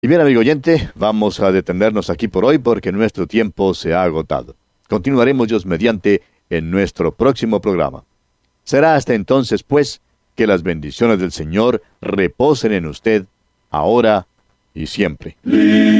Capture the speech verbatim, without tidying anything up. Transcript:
Y bien, amigo oyente, vamos a detenernos aquí por hoy porque nuestro tiempo se ha agotado. Continuaremos Dios mediante en nuestro próximo programa. Será hasta entonces, pues, que las bendiciones del Señor reposen en usted, ahora y siempre.